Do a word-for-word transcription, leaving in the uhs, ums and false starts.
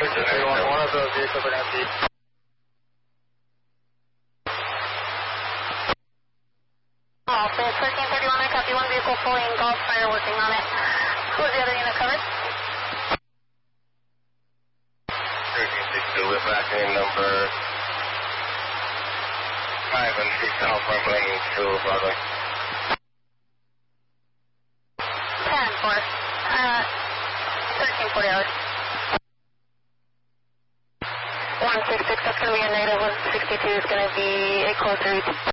One of those vehicles are going to be... Oh, so thirteen thirty-one, I copy one vehicle pulling Golf Fire, working on it. Who's the other unit covered? thirteen sixty-two, we're back in number five and six Southbound Lane to Broadway. ten four. Uh, thirteen forty hours. one six six, that's going to be a negative. one sixty-two is going to be a closer reach.